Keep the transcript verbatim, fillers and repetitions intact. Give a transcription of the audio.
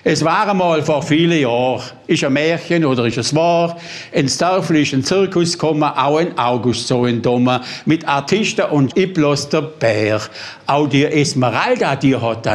Es war einmal vor vielen Jahren, ist ein Märchen oder ist es wahr, ins Dörfli ist ein Zirkus gekommen, auch ein August so in Domen, mit Artisten und ich bloß der Bär. Auch die Esmeralda, die hat